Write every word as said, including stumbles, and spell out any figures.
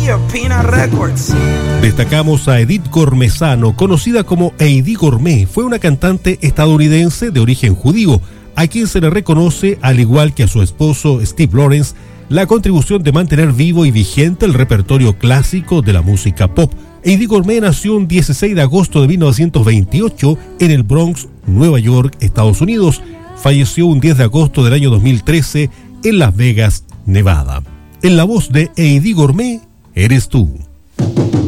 Pina Records. Destacamos a Edith Gormezano, conocida como Eydie Gormé. Fue una cantante estadounidense de origen judío, a quien se le reconoce, al igual que a su esposo Steve Lawrence, la contribución de mantener vivo y vigente el repertorio clásico de la música pop. Eydie Gormé nació un dieciséis de agosto de mil novecientos veintiocho en el Bronx, Nueva York, Estados Unidos. Falleció un diez de agosto del año dos mil trece en Las Vegas, Nevada. En la voz de Eydie Gormé, eres tú.